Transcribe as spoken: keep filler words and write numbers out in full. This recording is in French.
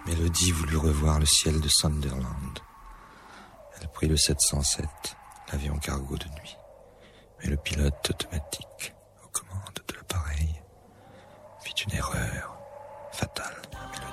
Mélodie voulut revoir le ciel de Sunderland. Elle prit le sept cent sept, l'avion cargo de nuit. Mais le pilote automatique, aux commandes,